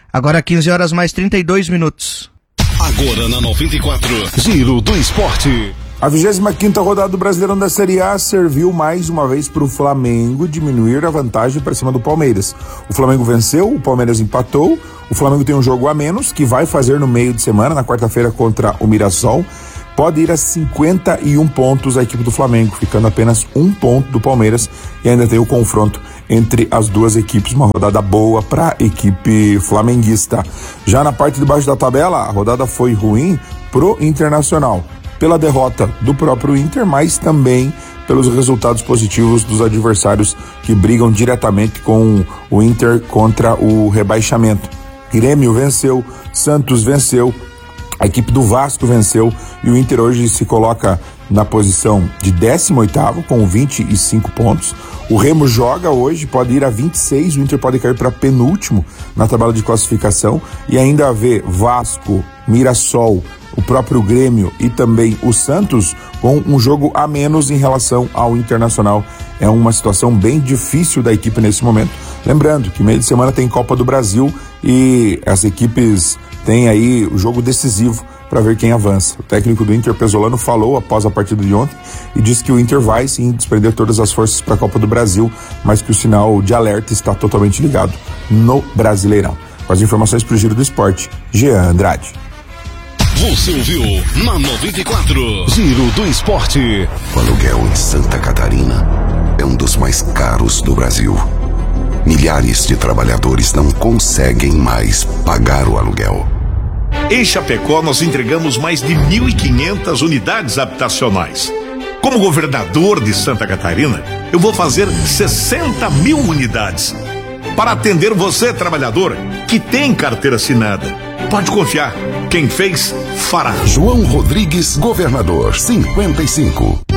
Agora 15 horas mais 32 minutos. Agora na 94, Giro do Esporte. A 25ª rodada do Brasileirão da Série A serviu mais uma vez para o Flamengo diminuir a vantagem para cima do Palmeiras. O Flamengo venceu, o Palmeiras empatou. O Flamengo tem um jogo a menos que vai fazer no meio de semana, na quarta-feira contra o Mirassol. Pode ir a 51 pontos a equipe do Flamengo, ficando apenas 1 ponto do Palmeiras, e ainda tem o confronto entre as duas equipes, uma rodada boa para a equipe flamenguista. Já na parte de baixo da tabela, a rodada foi ruim pro Internacional, pela derrota do próprio Inter, mas também pelos resultados positivos dos adversários que brigam diretamente com o Inter contra o rebaixamento. Grêmio venceu, Santos venceu, a equipe do Vasco venceu e o Inter hoje se coloca na posição de 18º com 25 pontos. O Remo joga hoje, pode ir a 26, o Inter pode cair para penúltimo na tabela de classificação e ainda haver Vasco, Mirassol, o próprio Grêmio e também o Santos com um jogo a menos em relação ao Internacional. É uma situação bem difícil da equipe nesse momento. Lembrando que meio de semana tem Copa do Brasil e as equipes têm aí o jogo decisivo para ver quem avança. O técnico do Inter, Pesolano, falou após a partida de ontem e disse que o Inter vai sim desprender todas as forças para a Copa do Brasil, mas que o sinal de alerta está totalmente ligado no Brasileirão. Com as informações para o Giro do Esporte, Jean Andrade. Você ouviu na 94, Giro do Esporte. O aluguel em Santa Catarina é um dos mais caros do Brasil. Milhares de trabalhadores não conseguem mais pagar o aluguel. Em Chapecó, nós entregamos mais de 1.500 unidades habitacionais. Como governador de Santa Catarina, eu vou fazer 60 mil unidades para atender você, trabalhador, que tem carteira assinada. Pode confiar, quem fez, fará. João Rodrigues, governador, 55.